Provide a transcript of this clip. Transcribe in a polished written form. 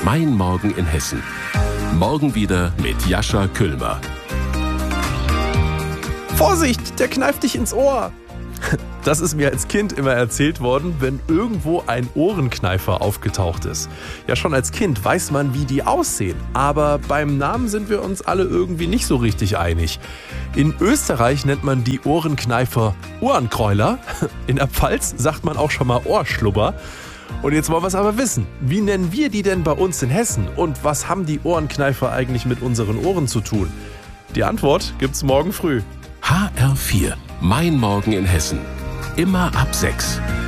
Mein Morgen in Hessen. Morgen wieder mit Jascha Küllmer. Vorsicht, der kneift dich ins Ohr. Das ist mir als Kind immer erzählt worden, wenn irgendwo ein Ohrenkneifer aufgetaucht ist. Ja, schon als Kind weiß man, wie die aussehen. Aber beim Namen sind wir uns alle irgendwie nicht so richtig einig. In Österreich nennt man die Ohrenkneifer Ohrenkräuler. In der Pfalz sagt man auch schon mal Ohrschlubber. Und jetzt wollen wir es aber wissen. Wie nennen wir die denn bei uns in Hessen? Und was haben die Ohrenkneifer eigentlich mit unseren Ohren zu tun? Die Antwort gibt's morgen früh. HR4. Mein Morgen in Hessen. Immer ab 6.